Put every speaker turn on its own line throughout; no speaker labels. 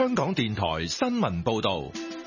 香港電台新聞報道。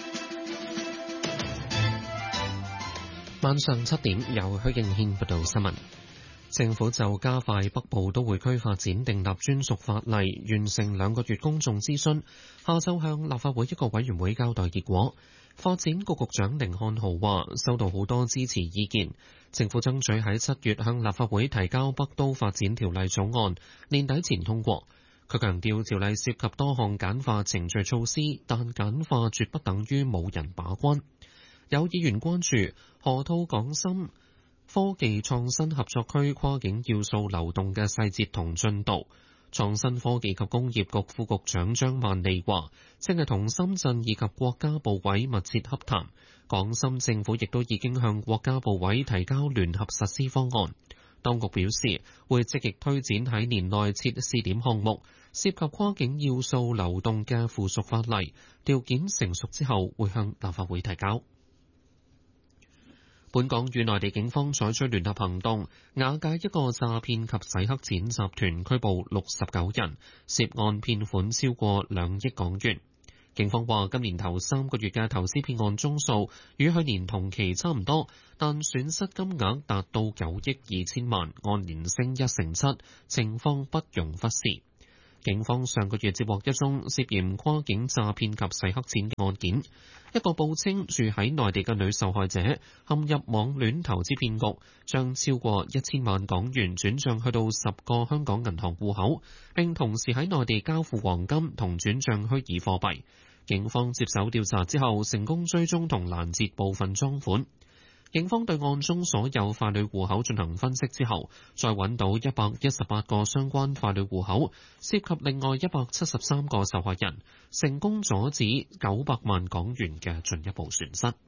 晚上7點，由許敬軒報道新聞。政府就加快北部都會區發展訂立專屬法例，完成2個月公眾諮詢，下晝向立法會一個委員會交代結果。發展局局長甯漢豪話，收到好多支持意見，政府爭取喺7月向立法會提交北都發展條例草案，年底前通過。佢強調條例涉及多項簡化程序措施，但簡化絕不等於冇人把關。有議員關注河套港深科技創新合作區跨境要素流動嘅細節同進度。創新科技及工業局副局長張萬利話，正係同深圳以及國家部委密切洽談，港深政府亦都已經向國家部委提交聯合實施方案。當局表示會積極推展喺年內設試點項目，涉及跨境要素流動嘅附屬法例，條件成熟之後會向立法會提交。本港與內地警方採取聯合行動，瓦解一個詐騙及洗黑錢集團，拘捕69人，涉案騙款超過2億港元。警方話，今年頭3個月嘅投資騙案宗數與去年同期差唔多，但損失金額達到9億2千萬，按年升7%，情況不容忽視。警方上個月接獲一宗涉嫌跨境詐騙及洗黑錢嘅案件，一個報稱住喺內地嘅女受害者陷入網戀投資騙局，將超過1000萬港元轉帳去到10個香港銀行戶口，並同時喺內地交付黃金同轉帳虛擬貨幣。警方接手調查之後，成功追蹤同攔截部分贓款。警方對案中所有傀儡戶口進行分析之後，再揾到118個相關傀儡戶口，涉及另外173個受害人，成功阻止900萬港元嘅進一步損失。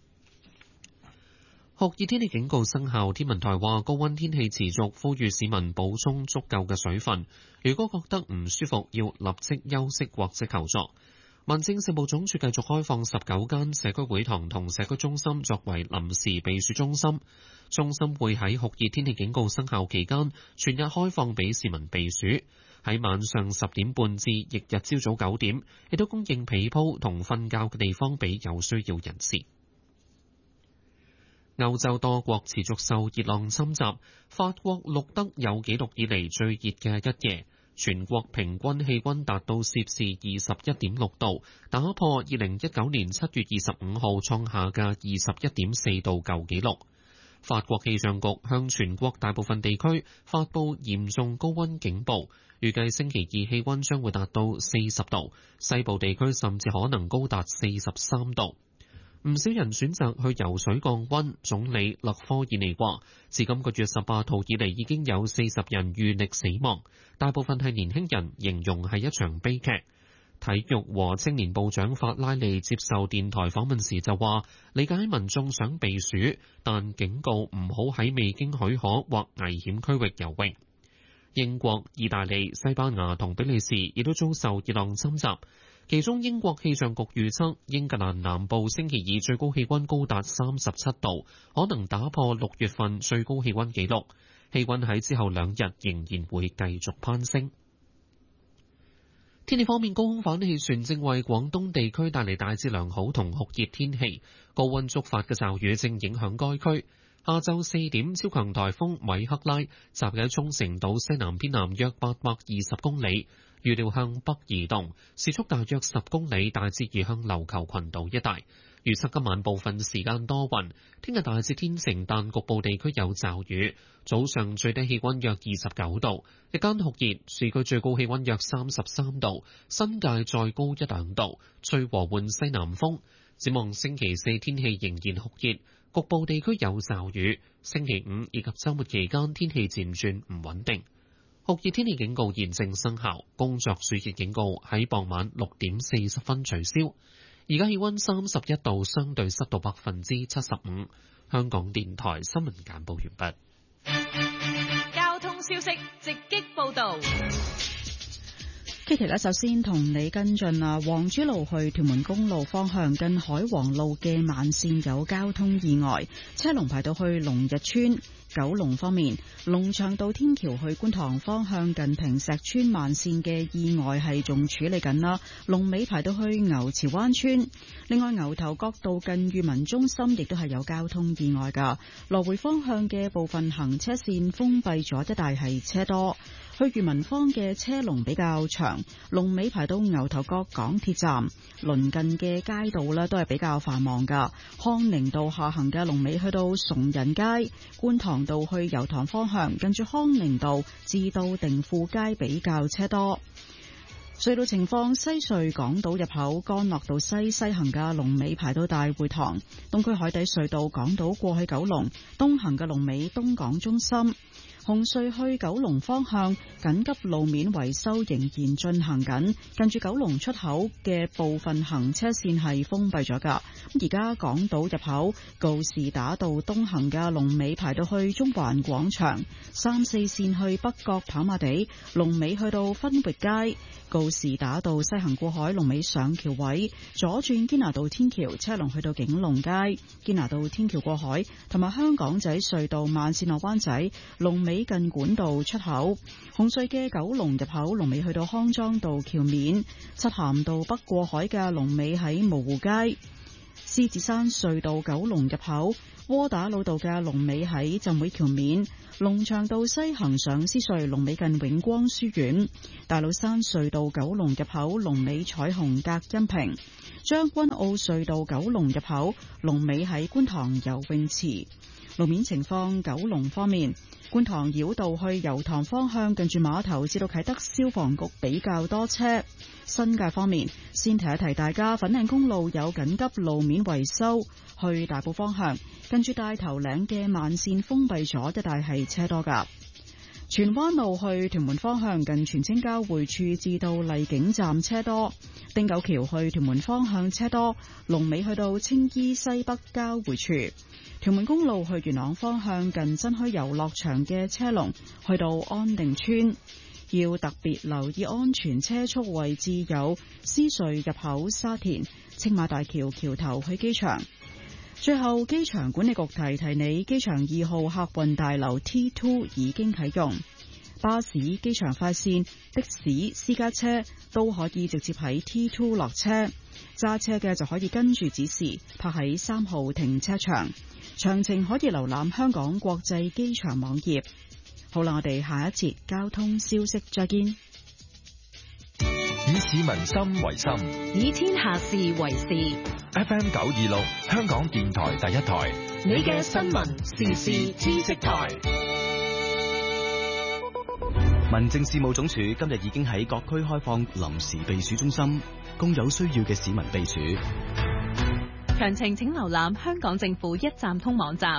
酷熱天氣警告生效，天文台話高溫天氣持續，呼籲市民補充足夠嘅水分。如果覺得唔舒服，要立即休息或者求助。民政事務總署繼續開放19間社區會堂同社區中心作為臨時避暑中心，中心會喺酷熱天氣警告生效期間全日開放俾市民避暑。喺晚上10點半至翌日朝早9點，亦都供應被鋪同瞓覺嘅地方俾有需要人士。歐洲多國持續受熱浪侵襲，法國錄得有紀錄以嚟最熱嘅一夜。全國平均氣溫達到攝氏21.6度，打破2019年7月25號創下嘅21.4度舊紀錄。法國氣象局向全國大部分地區發布嚴重高溫警報，預計星期2氣溫將會達到40度，西部地區甚至可能高達43度。唔少人選擇去游水降溫。總理勒科爾尼話，自今個月18號以嚟已經有40人遇溺死亡，大部分係年輕人，形容係一場悲劇。體育和青年部長法拉利接受電台訪問時就話，理解民眾想避暑，但警告唔好喺未經許可或危險區域游泳。英國、意大利、西班牙同比利時亦都遭受熱浪侵襲。其中英國氣象局預測，英格蘭南部星期2最高氣溫高達37度，可能打破6月份最高氣溫紀錄。氣溫喺之後2日仍然會繼續攀升。天氣方面，高空反氣旋正為廣東地區帶嚟大致良好同酷熱天氣，高溫觸發嘅驟雨正影響該區。下晝4點，超強颱風米克拉集喺沖繩島西南偏南約820公里，預料向北移動，時速大約10公里，大致移向琉球群島一帶。預測今晚部分時間多雲，聽日大致天晴，但局部地區有驟雨。早上最低氣溫約29度，日間酷熱，市區最高氣溫約33度，新界再高1-2度，吹和緩西南風。展望星期4天氣仍然酷熱，局部地區有驟雨。星期5以及週末期間天氣漸轉唔穩定。酷熱天氣警告現正生效，工作暑熱警告喺傍晚6點40分取消。而家氣溫31度，相對濕度75%。香港電台新聞簡報完畢。
交通消息直擊報道。 Kitty 呢，首先同你跟進黃珠路去屯門公路方向近海皇路嘅慢線有交通意外，車龍排到去龍日村。九龍方面，龍翔道天橋去觀塘方向近坪石村慢線嘅意外係仲處理緊啦，龍尾排到去牛池灣村。另外，牛頭角道近裕民中心亦都係有交通意外噶，來回方向嘅部分行車線封閉咗，一帶係車多。去裕民坊嘅車龍比較長，龍尾排到牛頭角港鐵站，鄰近嘅街道呢都係比較繁忙噶。康寧道下行嘅龍尾去到崇仁街，觀塘道去油塘方向，近住康寧道至到定富街比較車多。隧道情況，西隧港島入口干諾道西行嘅龍尾排到大會堂，東區海底隧道港島過去九龍東行嘅龍尾東港中心。紅隧去九龍方向緊急路面維修仍然進行緊，近住九龍出口嘅部分行車線係封閉咗噶。而家港島入口告士打道東行嘅龍尾排到去中環廣場，3、4線去北角跑馬地龍尾去到分域街，告士打道西行過海龍尾上橋位，左轉堅拿道天橋車龍去到景隆街，堅拿道天橋過海同埋香港仔隧道慢線落灣仔龍尾近管道出口，紅隧嘅九龍入口龍尾去到康莊道橋面，漆咸道北過海嘅龍尾喺蕪湖街，獅子山隧道九龍入口窩打老道嘅龍尾喺浸會橋面，龍翔道西行上獅隧龍尾近永光書院，大老山隧道九龍入口龍尾彩虹隔音屏，將軍澳隧道九龍入口龍尾喺觀塘游泳池。路面情況，九龍方面，觀塘繞道去油塘方向近住碼頭至到啟德消防局比較多車。新界方面，先提一提大家，粉嶺公路有緊急路面維修，去大埔方向近住大頭嶺嘅慢線封閉咗，一帶係車多噶。荃灣路去屯門方向近荃青交匯處至到荔景站車多，汀九橋去屯門方向車多，龍尾去到青衣西北交匯處。屯門公路去元朗方向近新墟遊樂場嘅車龍去到安定村，要特別留意安全車速位置有獅隧入口、沙田青馬大橋橋頭去機場。最後，機場管理局提提你，機場2號客運大樓 T2 已經啟用，巴士、機場快線、的士、私家車都可以直接喺 T2 落車，揸車嘅就可以跟住指示泊喺3號停車場。詳情可以瀏覽香港國際機場網頁。好啦，我哋下一節交通消息再見。
以市民心為心，
以天下事為事。
FM 926，香港電台第一台，
你嘅新聞時事知識台。
民政事務總署今日已經喺各區開放臨時避暑中心，供有需要嘅市民避暑。
詳情請瀏覽香港政府一站通網站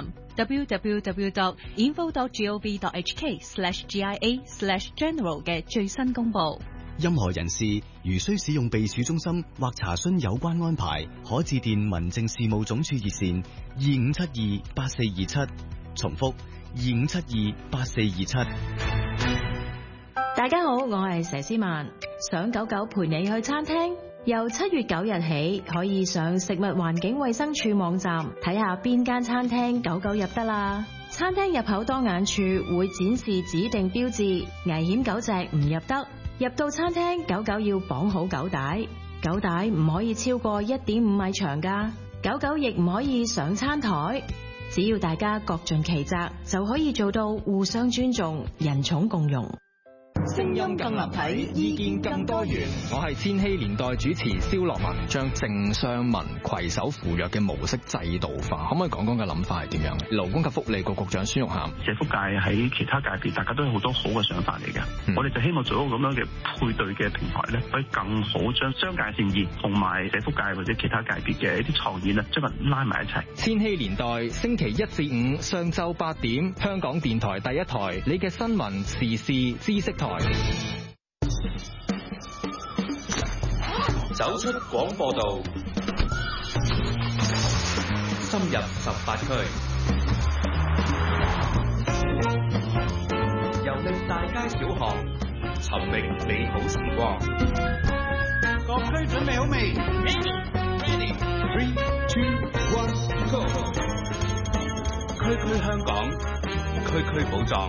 www.info.gov.hk/GIA/general 嘅最新公佈。
任何人士如需使用避暑中心或查詢有關安排，可致電民政事務總署熱線25728427，重複25728427。
大家好，我係佘詩曼，想狗狗陪你去餐廳。由7月9日起，可以上食物環境衛生署網站睇下邊間餐廳狗狗入得啦。餐廳入口當眼處會展示指定標誌，危險狗隻唔入得。入到餐廳，狗狗要綁好狗帶，狗帶唔可以超過1.5米長㗎。狗狗亦唔可以上餐台。只要大家各盡其責，就可以做到互相尊重、人寵共融。
聲音更立體，意見更多元。我係千禧年代主持蕭樂文，將政商民攜手扶弱嘅模式制度化，可唔可以講講嘅諗法係點樣？勞工及福利局局長孫玉菡，
社福界喺其他界別，大家都有好多好嘅想法嚟嘅。我哋就希望做一個咁樣嘅配對嘅平台咧，可以更好將商界善意同埋社福界或者其他界別嘅一啲創意咧，將佢拉埋一齊。
千禧年代星期1至5上晝8點，香港電台第一台，你嘅新聞時事知識台。
走出廣播道，深入18區，遊歷大街小巷， 尋覓美好時光。
各區準備好未
？Ready. 3, 2, 1, go！ 區區香港，區區寶藏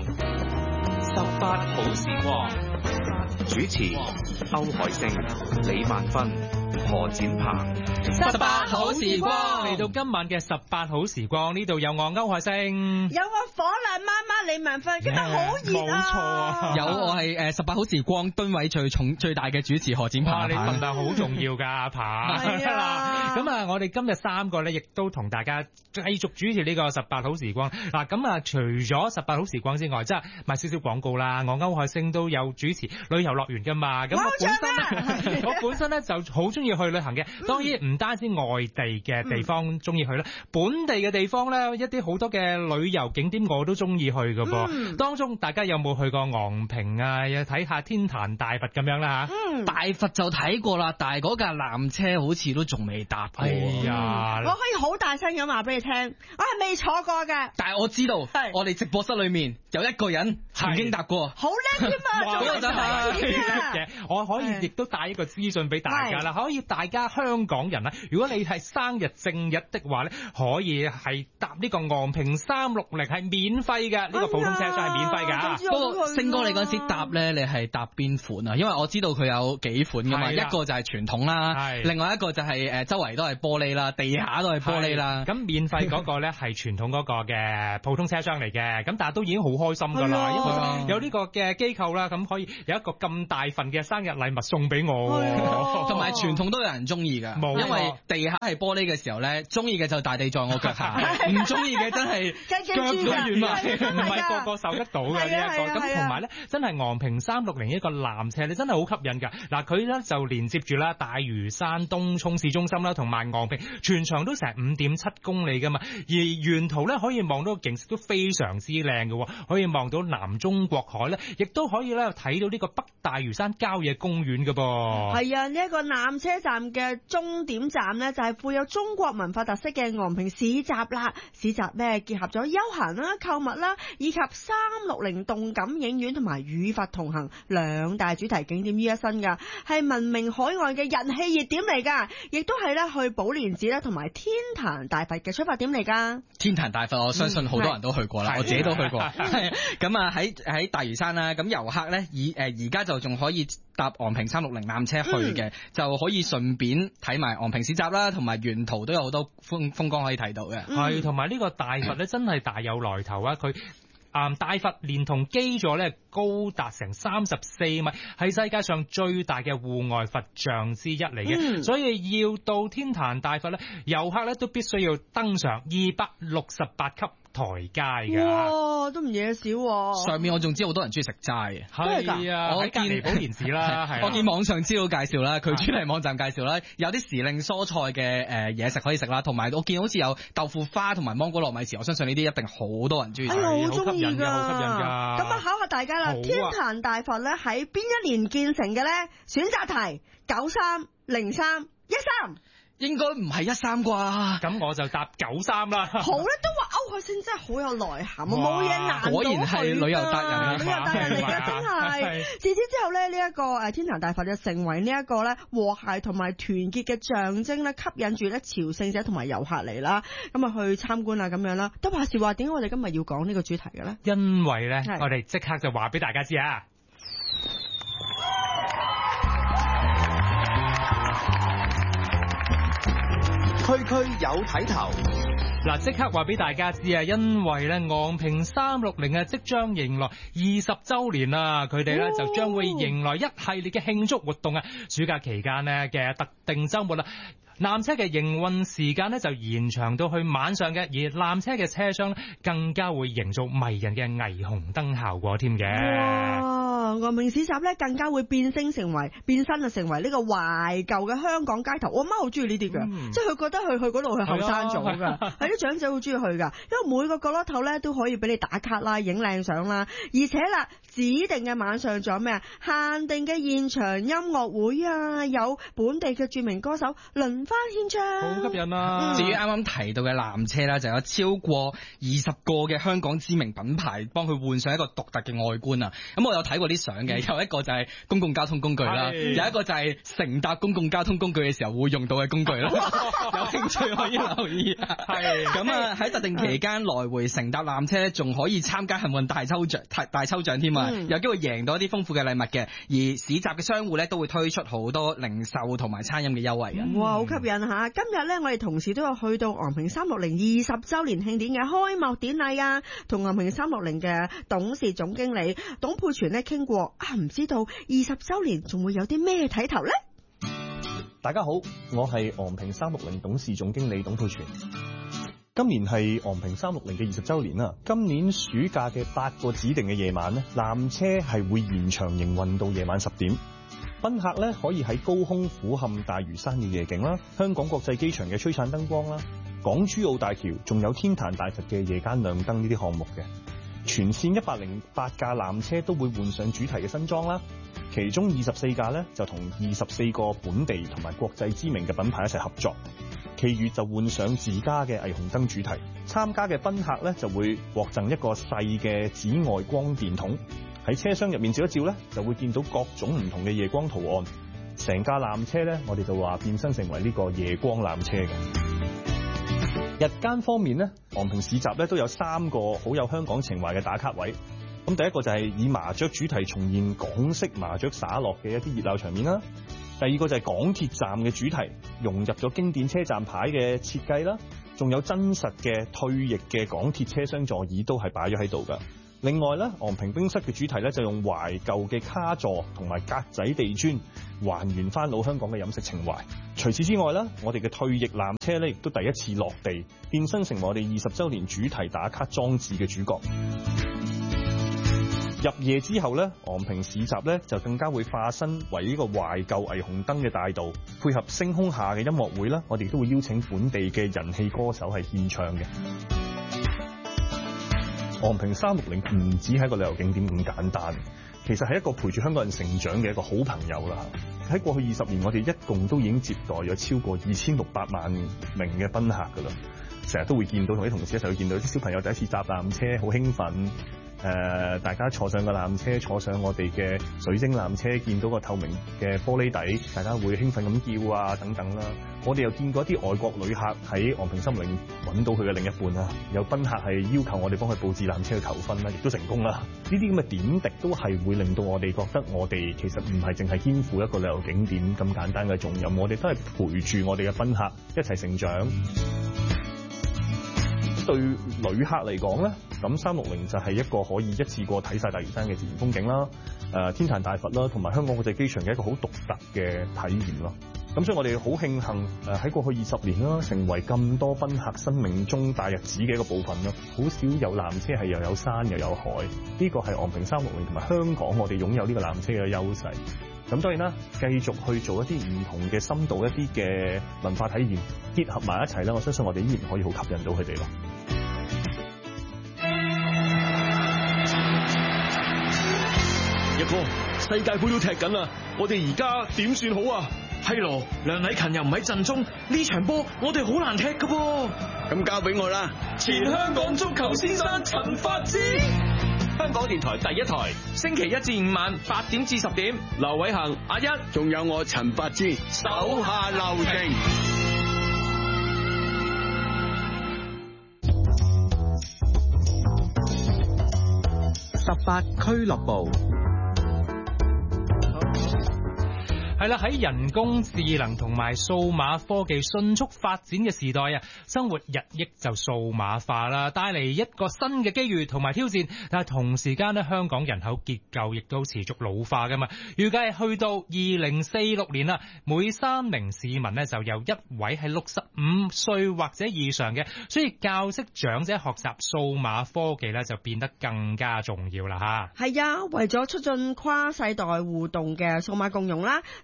，18好時光。主持歐海星、李萬芬、何展鵬。
18好時光嚟到今晚嘅18好時光，呢度有我歐海星，
有我火辣媽媽李萬芬，今日好熱啊！
冇錯啊，
有我係18好時光噸位最大嘅主持何展鵬。
你份量好重要㗎，阿鵬。係啊，咁啊，我哋今日3個咧，亦都同大家繼續主持呢個18好時光。嗱，咁啊，除咗18好時光之外，即係賣少少廣告啦。我歐海星都有主持旅遊樂園㗎嘛。咁我本身咧就好中意去旅行嘅，當然唔單止外地嘅地方中意去啦，本地嘅地方咧，一啲好多嘅旅遊景點我都中意去㗎噃。當中大家有冇去過昂坪啊？睇下天壇大佛咁樣啦嚇。
大佛就睇過啦，但係嗰架纜車好似都仲未搭過。
哎呀，
我可以好大聲咁話俾你聽，我係未坐過㗎。
但係我知道，我哋直播室裏面有一個人曾經搭過，
好叻添啊！
做得係我可以亦都帶一個資訊俾大家啦，可以大家香港人啦，如果你係生日正日的話咧，可以係搭呢個昂坪360係免費嘅，呢個普通車廂係免費㗎。
不過星哥你嗰陣時搭咧，你係搭邊款啊？因為我知道佢有幾款㗎嘛，一個就係傳統啦，另外一個就係周圍都係玻璃啦，地下都係玻璃啦。
咁免費嗰個咧係傳統嗰個嘅普通車廂嚟嘅，咁大家都已經好開心㗎啦，因為有呢個嘅機構啦，咁可以有一個咁大份嘅生日禮物送俾我，
同埋傳統都有人中意㗎，因為地下係玻璃嘅時候咧，中意嘅就大地在我腳下，唔中意嘅真係腳都軟埋，
唔係個個受得到嘅呢一個。咁同埋咧，真係昂坪360一個纜車，你真係好吸引㗎。嗱，佢咧就連接住啦大嶼山東涌市中心啦，同埋昂坪，全長都成5.7公里㗎嘛。而沿途咧可以望到個景色都非常之靚嘅，可以望到南中國海咧，亦都可以咧睇到呢個北大嶼山郊野公園㗎噃。
係啊，呢一個纜車站嘅終點站咧就係富有中國文化特色嘅昂坪市集啦。市集咧結合咗休閒啦、購物啦，以及360動感影院同埋與佛同行2大主題景點於一身噶，係聞名海外嘅人氣熱點嚟噶，亦都係咧去寶蓮寺啦同埋天壇大佛嘅出發點嚟噶。
天壇大佛我相信好多人都去過啦，我自己都去過。咁啊喺大嶼山啦，咁遊客咧而家就仲可以搭昂坪360纜車去嘅，就可以順便睇埋昂坪市集啦，同埋沿途都有好多風光可以睇到嘅。
係，同埋呢個大佛咧真係大有來頭啊！佢大佛連同基座咧高達成34米，係世界上最大嘅戶外佛像之一嚟嘅。所以要到天壇大佛咧，遊客咧都必須要登上268級台階㗎。
哇，都唔嘢少。
上面我仲知好多人中意食齋嘅。
係啊，我見嚟寶蓮寺啦，
我見網上資料介紹啦，佢專題網站介紹啦，有啲時令蔬菜嘅嘢食可以食啦，同埋我見好似有豆腐花同埋芒果糯米糍，我相信呢啲一定好多人中意食。
好中意㗎，
好吸引㗎。
咁啊，考下大家啦，天壇大佛咧喺邊一年建成嘅咧？選擇題93、03、13。
應該唔係13啩，
咁我就答93啦。
好咧，都話歐海星真係好有內涵，冇嘢難到佢。
果然係旅遊達人，
旅遊達人嚟嘅真係。自此之後咧，呢一個天壇大佛就成為呢一個咧和諧同埋團結嘅象徵咧，吸引住咧朝聖者同埋遊客嚟啦，咁啊去參觀啊咁樣啦。都話時話，點解我哋今日要講呢個主題嘅咧？
因為咧，我哋即刻就話俾大家知啊！
區區有睇頭，
嗱，即刻話俾大家知啊！因為咧昂坪360啊，即將迎來20週年啦，佢哋咧就將會迎來一系列嘅慶祝活動啊！暑假期間咧嘅特定週末啦，纜車嘅營運時間咧就延長到去晚上嘅，而纜車嘅車廂更加會營造迷人嘅霓虹燈效果添嘅。
昂坪市集咧更加會變身成為呢個懷舊嘅香港街頭。我媽好中意呢啲嘅，即係佢覺得去嗰度去後生咗㗎，係啲長者好中意去㗎，因為每個角落頭咧都可以俾你打卡啦、影靚相啦，而且啦指定嘅晚上仲有咩啊？限定嘅現場音樂會啊，有本地嘅著名歌手輪番獻唱，
好吸引啊！
至於啱啱提到嘅纜車啦，就有超過20個嘅香港知名品牌幫佢換上一個獨特嘅外觀啊！咁我有睇過啲啲相嘅，有一個就係公共交通工具啦，有一個就係乘搭公共交通工具嘅時候會用到嘅工具啦。有興趣可以留意啊。係咁啊，喺特定期間來回乘搭纜車，仲可以參加幸運大抽獎添啊！有機會贏到一啲豐富嘅禮物嘅。而市集嘅商戶咧都會推出好多零售同埋餐飲嘅優惠嘅。
哇，好吸引嚇！今日咧，我哋同時都有去到昂坪360 20週年慶典嘅開幕典禮啊，同昂坪360嘅董事總經理董佩全咧傾過啊，唔知道20週年仲會有啲咩睇頭咧？
大家好，我係昂坪360董事總經理董佩全。今年係昂坪360嘅20週年啦。今年暑假嘅8個指定嘅夜晚咧，纜車係會延長營運到夜晚10點。賓客咧可以喺高空俯瞰大嶼山嘅夜景啦，香港國際機場嘅璀璨燈光啦，港珠澳大橋，仲有天壇大佛嘅夜間亮燈呢啲項目嘅。全線108架纜車都會換上主題嘅新裝啦，其中24架咧就同24個本地同埋國際知名嘅品牌一齊合作，其餘就換上自家嘅霓虹燈主題。參加嘅賓客咧就會獲贈一個細嘅紫外光電筒，喺車廂入面照一照咧，就會見到各種唔同嘅夜光圖案。成架纜車咧，我哋就話變身成為呢個夜光纜車嘅。日間方面咧，昂坪市集咧都有3個好有香港情懷嘅打卡位。咁第一個就係以麻雀主題重現港式麻雀灑落嘅一啲熱鬧場面啦。第二個就係港鐵站嘅主題，融入咗經典車站牌嘅設計啦，仲有真實嘅退役嘅港鐵車廂座椅都係擺咗喺度㗎。另外咧，昂坪冰室嘅主題咧就用懷舊嘅卡座同埋格仔地磚，還原翻老香港嘅飲食情懷。除此之外咧，我哋嘅退役纜車咧亦都第一次落地，變身成為我哋20週年主題打卡裝置嘅主角。入夜之後咧，昂坪市集咧就更加會化身為呢個懷舊霓虹燈嘅大道，配合星空下嘅音樂會啦，我哋都會邀請本地嘅人氣歌手係獻唱嘅。昂坪360唔止係一個旅遊景點咁簡單，其實係一個陪住香港人成長嘅一個好朋友啦。喺過去20年，我哋一共都已經接待咗超過2600萬名嘅賓客㗎啦。成日都會見到同啲同事一齊會見到啲小朋友第一次搭纜車，好興奮。大家坐上個纜車，坐上我哋嘅水晶纜車，見到個透明嘅玻璃底，大家會興奮咁叫啊等等啦。我哋又見過一啲外國旅客喺昂坪360揾到佢嘅另一半啦，有賓客係要求我哋幫佢佈置纜車去求婚啦，亦都成功啦。呢啲咁嘅點滴都係會令到我哋覺得我哋其實唔係淨係肩負一個旅遊景點咁簡單嘅重任，我哋都係陪住我哋嘅賓客一齊成長。對旅客嚟講咧，咁360就係一個可以一次過睇晒大嶼山嘅自然風景啦，天壇大佛啦，同埋香港國際機場嘅一個好獨特嘅體驗咯。咁所以我哋好慶幸喺過去20年啦，成為咁多賓客生命中大日子嘅一個部分咯。好少有纜車係又有山又有海，呢個係昂坪360同埋香港我哋擁有呢個纜車嘅優勢。咁當然啦，繼續去做一啲唔同嘅深度一啲嘅文化體驗，結合埋一齊啦，我相信我哋依然可以好吸引到佢哋咯。
一哥，世界盃都踢緊啦，我哋而家點算好啊？
係羅，梁禮勤又唔喺陣中，呢場波我哋好難踢噶噃。
咁交俾我啦，
前香港足球先生陳發枝，
香港電台第一台，
星期1至5晚8點至10點，劉偉恒、阿一，
仲有我陳發枝，手下留情。
18俱樂部。
係啦，喺人工智能同埋數碼科技迅速發展嘅時代啊，生活日益就數碼化啦，帶嚟一個新嘅機遇同埋挑戰。但係同時間咧，香港人口結構亦都持續老化噶嘛。預計去到2046年啦，每3名市民咧就有1位係65歲或者以上嘅，所以教識長者學習數碼科技咧就變得更加重要啦吓。
係啊，為咗促進跨世代互動嘅數碼共融啦，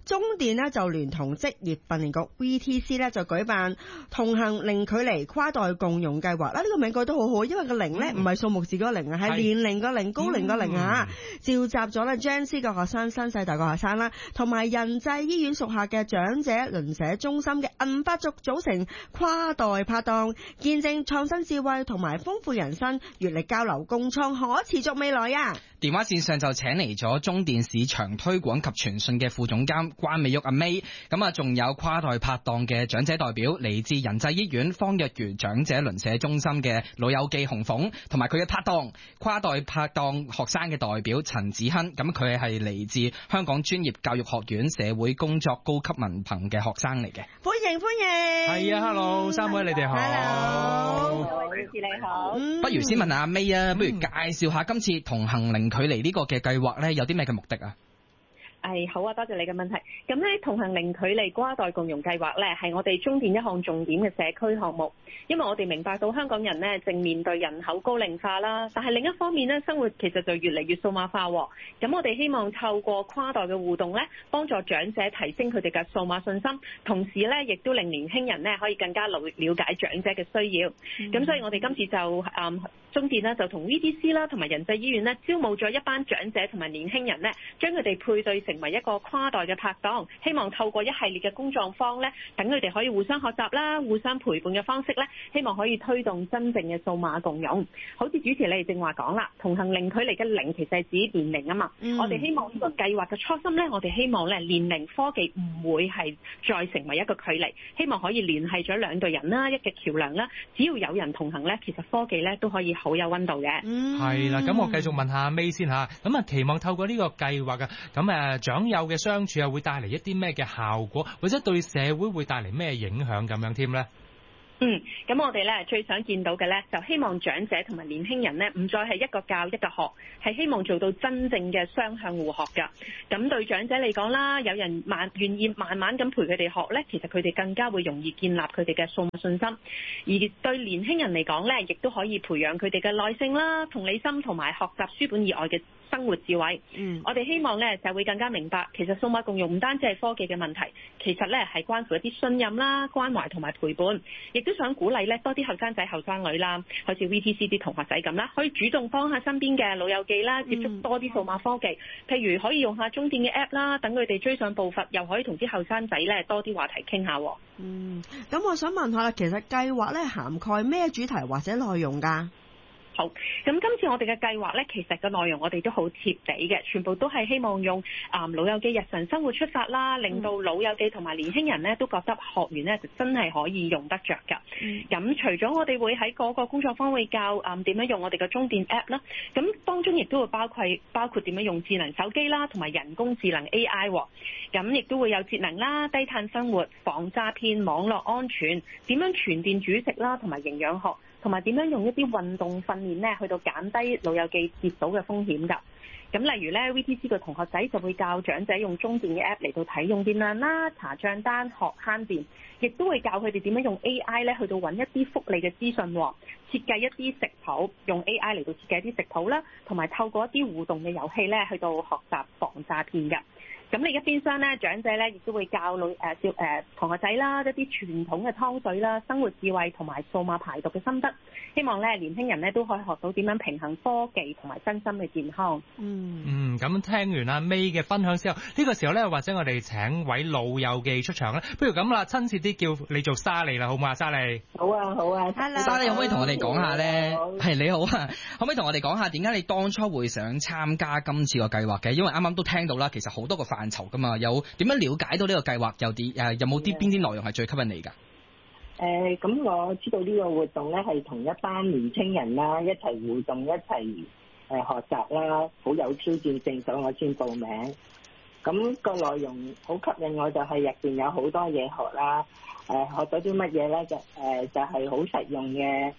中電呢就聯同職業訓練局 VTC 呢就舉辦同行零距離跨代共融計劃啦。呢個名句都好好，因為個零呢唔係數目字嗰個零啊，係年齡個零、高齡個零啊。召集咗呢 Gen-Z 嘅學生、新世代嘅學生啦，同埋仁濟醫院屬下嘅長者鄰舍中心嘅銀髮族組成跨代拍檔，見證創新智慧同埋豐富人生，閱歷交流，共創可持續未來啊！
電話線上就請嚟咗中電市場推廣及傳訊嘅副總監關美玉阿 May， 咁啊仲有跨代拍檔嘅長者代表嚟自仁濟醫院方若如長者鄰舍中心嘅老友記洪鳳，同埋佢嘅拍檔跨代拍檔學生嘅代表陳子亨，咁佢係嚟自香港專業教育學院社會工作高級文憑嘅學生嚟嘅。
歡迎歡迎，
係啊 ，hello， 三位你哋好
，hello，
各位主持你好。
不如先問下阿 May 啊，不如介紹下今次同行零距離呢個嘅計劃咧，有啲咩嘅目的啊？
好啊，多謝你嘅問題。咁咧，同行零距離跨代共融計劃咧，係我哋中電一項重點嘅社區項目。因為我哋明白到香港人咧正面對人口高齡化啦，但係另一方面咧，生活其實就越嚟越數碼化。咁我哋希望透過跨代嘅互動咧，幫助長者提升佢哋嘅數碼信心，同時咧亦都令年輕人咧可以更加了解長者嘅需要。咁所以我哋今次就中電呢就同 VTC 啦，同埋仁濟醫院呢招募咗一班長者同埋年輕人呢，將佢哋配對成為一個跨代嘅拍檔，希望透過一系列嘅工作坊呢，等佢哋可以互相學習啦、互相陪伴嘅方式呢，希望可以推動真正嘅數碼共融。好似主持你哋正話講啦，同行零距離嘅零其實係指年齡啊嘛。我哋希望呢個計劃嘅初心呢，我哋希望呢年齡科技唔會係再成為一個距離，希望可以聯繫咗兩隊人啦，一個橋樑啦。只要有人同行呢，其實科技呢都可以好有溫度嘅。
係啦，咁我繼續問下 May 先嚇。咁啊，期望透過呢個計劃嘅咁長幼嘅相處啊，會帶嚟一啲咩嘅效果，或者對社會帶嚟咩影響咁樣添呢？
咁我哋咧最想見到嘅咧，就希望長者同埋年輕人咧，唔再係一個教一個學，係希望做到真正嘅雙向互學㗎。咁對長者嚟講啦，有人願意慢慢咁陪佢哋學咧，其實佢哋更加會容易建立佢哋嘅數碼信心。而對年輕人嚟講咧，亦都可以培養佢哋嘅耐性啦、同理心同埋學習書本以外嘅生活智慧。我哋希望咧就會更加明白，其實數碼共融唔單止係科技嘅問題，其實咧係關乎一啲信任啦、關懷同埋陪伴，亦都想鼓勵咧多啲後生仔後生女啦，好似 VTC 啲同學仔咁啦，可以主動幫下身邊嘅老友記啦，接觸多啲數碼科技，譬如可以用下中電嘅 app 啦，等佢哋追上步伐，又可以同啲後生仔咧多啲話題傾下。
咁我想問下啦，其實計劃咧涵蓋咩主題或者內容㗎？
好，咁今次我哋嘅計劃呢，其實個內容我哋都好貼地嘅，全部都係希望用老友記日常生活出發啦，令到老友記同埋年輕人呢都覺得學完呢就真係可以用得着㗎。咁除咗我哋會喺嗰個工作坊會教點樣用我哋嘅中電 app 啦，咁當中亦都會包括點樣用智能手機啦，同埋人工智能 AI。咁亦都會有節能啦、低碳生活、防詐騙、網絡安全、點樣全電煮食啦，同埋營養學。同埋點樣用一啲運動訓練咧，去到減低老友記跌倒嘅風險㗎。咁例如咧 ，VTC 嘅同學仔就會教長者用中電嘅 app 嚟到睇用電量啦、查帳單、學慳電，亦都會教佢哋點樣用 AI 咧去到揾一啲福利嘅資訊，設計一啲食譜，用 AI 嚟到設計一啲食譜啦，同埋透過一啲互動嘅遊戲咧去到學習防詐騙㗎。咁另一邊廂咧，長者咧亦都會教同學仔啦一啲傳統嘅湯水啦、生活智慧同埋數碼排毒嘅心得，希望咧年輕人咧都可以學到點樣平衡科技同埋身心嘅健康。
咁聽完阿 May 嘅分享之後，呢個時候咧或者我哋請位老友記出場咧，不如咁啦，親切啲叫你做莎莉啦，好唔好啊？莎莉。
好啊，好啊。
莎莉可唔可以同我哋講下咧？係你好啊，可唔可以同我哋講下點解你當初會想參加今次個計劃嘅？因為啱啱都聽到啦，其實好多個範疇噶嘛，有點樣了解到呢個計劃？有冇啲邊啲內容係最吸引你㗎？
咁我知道呢個活動咧係同一班年青人啦一齊互動，一齊學習啦，好有挑戰性，所以我先報名。咁個內容好吸引我，就係入邊有好多嘢學啦。學到啲乜嘢咧？就係好實用嘅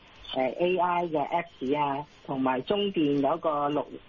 AI 嘅 Apps 啊，同埋中電有個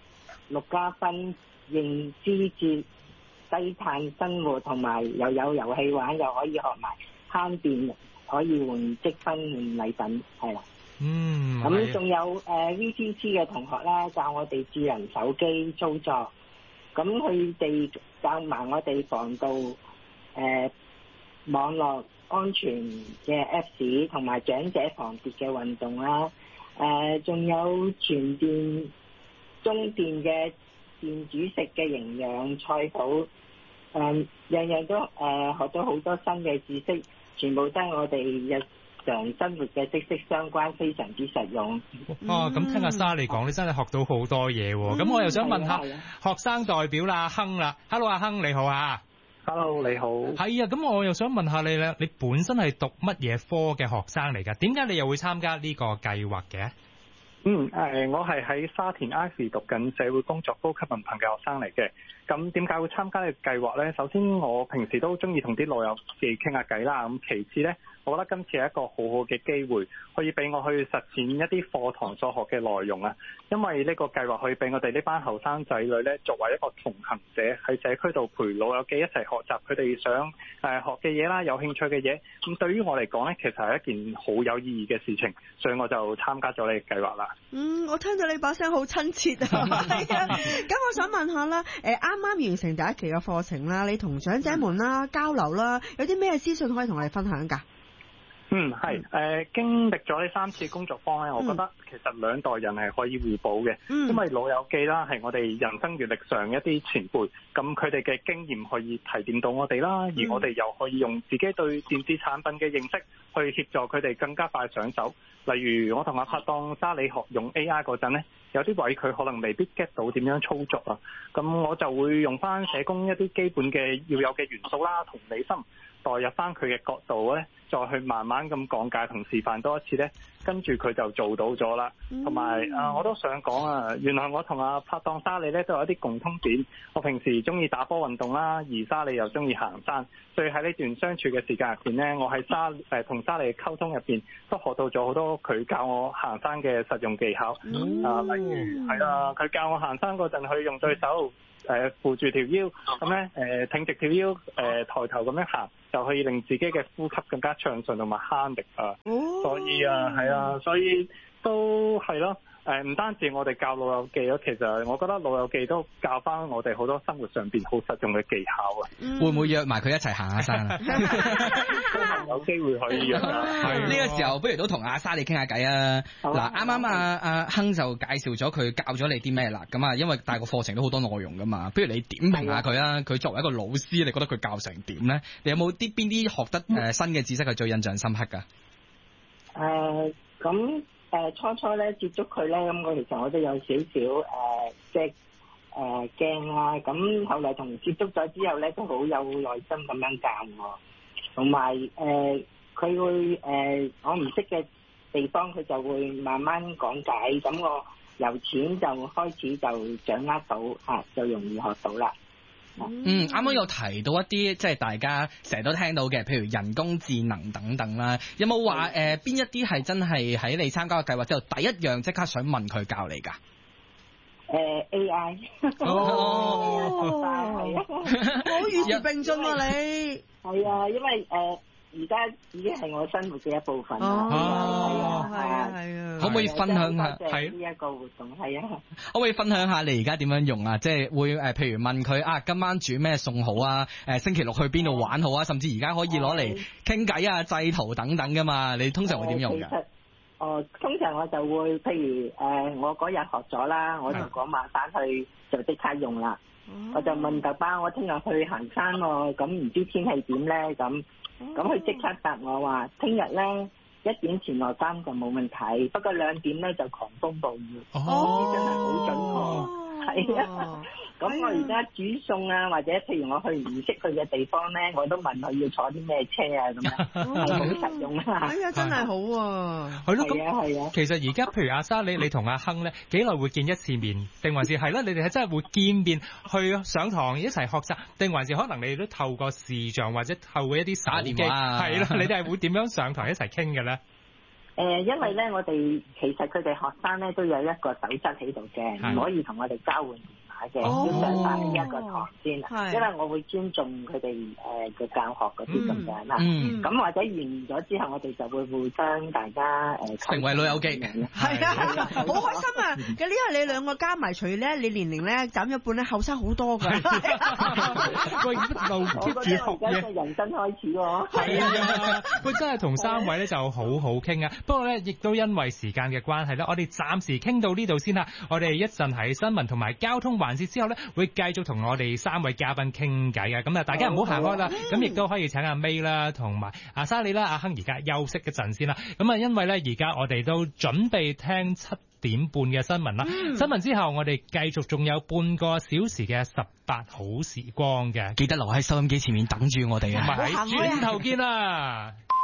6加分認知節低碳生活，同埋又有遊戲玩，又可以學埋慳電，可以換積分換禮品，係啦。咁仲有VTC 嘅同學啦，教我哋智能手機操作，咁佢哋教埋我哋防盜網絡安全嘅 Apps 同埋長者防跌嘅運動啦，仲有全電、中電嘅電煮食嘅營養菜譜，樣樣都學到好多新嘅知識，全部都係我哋日常生活嘅息息相關，非常之實用。
咁聽阿莎你講，你真係學到好多嘢喎。咁我又想問下學生代表啦，阿亨啦 ，Hello 阿亨你好啊。
Hello 你好。係
啊，咁我又想問下你咧，你本身係讀乜嘢科嘅學生嚟㗎？點解你又會參加呢個計劃嘅？
我係喺沙田 Ivy 讀緊社會工作高級文憑嘅學生嚟嘅。咁點解會參加呢個計劃呢？首先我平時都中意同啲老友記傾下偈啦。咁其次呢，我覺得今次係一個好好嘅機會，可以俾我去實踐一啲課堂所學嘅內容啊。因為呢個計劃可以俾我哋呢班後生仔女呢，作為一個同行者喺社區度陪老友記一齊學習佢哋想學嘅嘢啦，有興趣嘅嘢。咁對於我嚟講呢，其實係一件好有意義嘅事情，所以我就參加咗呢個計劃啦。
我聽到你把聲好親切啊！係啊，咁我想問下啦，啱啱完成第一期嘅課程啦，你同長者們啦交流啦，有啲咩資訊可以同我哋分享㗎？
經歷咗呢3次工作坊咧，我覺得其實兩代人係可以互補嘅，因為老友記啦係我哋人生閱歷上一啲前輩，咁佢哋嘅經驗可以提點到我哋啦，而我哋又可以用自己對電子產品嘅認識去協助佢哋更加快上手。例如我同阿拍檔沙里學用 AI 嗰陣呢，有啲位佢可能未必 get 到點樣操作啊，咁我就會用翻社工一啲基本嘅要有嘅元素啦，同理心代入翻佢嘅角度咧，再去慢慢咁講解同示範多一次咧，跟住佢就做到咗啦。同埋我都想講啊，原來我同阿拍檔沙里咧都有一啲共通點。我平時中意打波運動啦，而沙里又中意行山，所以喺呢段相處嘅時間入邊咧，我喺同沙里嘅溝通入邊都學到咗好多佢教我行山嘅實用技巧。例如佢教我行山嗰陣，佢用對手扶住條腰，咁咧挺直條腰，抬頭咁樣行，就可以令自己嘅呼吸更加暢順同埋慳力啊。所以都係咯。唔單止我哋教老友記咯，其實我覺得老友記都教翻我哋好多生活上邊好實用嘅技巧啊。
會唔會約埋佢一齊行下山啊？
有機會可以約啊。
呢個時候不如都同阿莎你傾下偈啊。嗱，啱啱阿亨就介紹咗佢教咗你啲咩啦。咁啊，因為大個課程都好多內容噶嘛，不如你點評下佢啊？佢作為一個老師，你覺得佢教成點咧？你有冇邊啲學得新嘅知識係最印象深刻噶？
初初咧接觸佢咧，咁其實我都有少少驚啦。咁後來同接觸咗之後咧，都好有耐心咁樣教我，同埋佢會我唔識嘅地方，佢就會慢慢講解。咁我由淺就開始就掌握到就容易學到啦。
啱啱有提到一啲即係大家成日都聽到嘅，譬如人工智能等等啦，有冇話邊一啲係真係喺你參加個計劃之後第一樣即刻想問佢教你㗎
？AI 係啊，
好與時並進啊你。
係啊，因為而家已經係我生活嘅一部分啦。
係啊，
可唔可以分享下？
係呢一個活動係啊。
可唔可以分享下你而家點樣用啊？即係會譬如問佢今晚煮咩餸好啊？星期六去邊度玩好啊？甚至而家可以攞嚟傾偈啊、製圖等等噶嘛？你通常會點用㗎？
通常我就會譬如我嗰日學咗啦，我就嗰晚返去就即刻用啦。我就問爸爸，我聽日去行山喎，咁唔知天氣點咧？咁佢即刻答我話，聽日咧1點前落山就冇問題，不過2點咧就狂風暴雨。真係好準確，係啊。咁我而家煮餸啊，或者譬如我去唔識去嘅地方咧，我都問佢要坐啲咩車啊，咁樣係好實用啊。
哎呀，真係好啊。
係咯，
係啊。
其實而家譬如阿莎你同阿亨咧，幾耐會見一次面？定還是係啦？你哋係真係會見面去上堂一齊學習，定還是可能你哋都透過視像或者透過一啲手機？係啦，你哋係會點樣上堂一齊傾嘅咧？
因為咧，我哋其實佢哋學生咧都有一個守則喺度嘅，唔可以同我哋交換電話嘅，要上翻呢一個堂先啦。因為我會尊重佢哋嘅教學嗰啲咁樣啦。咁或者完咗之後，我哋就會互相大家
成為老友記。
係啊，好開心啊！咁呢個你兩個加埋，除咧你年齡咧減咗半咧，後生好多㗎。
喂，一路 keep 住學嘢，
人生開始喎。
係啊，喂，真係同三位咧就好好傾啊！不過咧，亦都因為時間嘅關係咧，我哋暫時傾到呢度先啦。我哋一陣喺新聞同埋交通環節之後咧，會繼續同我哋三位嘉賓傾偈嘅。咁啊，大家唔好行開啦。咁亦都可以請阿 May 啦，同埋阿莎莉啦、阿亨而家休息一陣先啦。咁啊，因為咧而家我哋都準備聽7點半嘅新聞啦。新聞之後，我哋繼續仲有半個小時嘅18好時光嘅，
記得留喺收音機前面等住我哋啊！
唔係，轉頭見啦！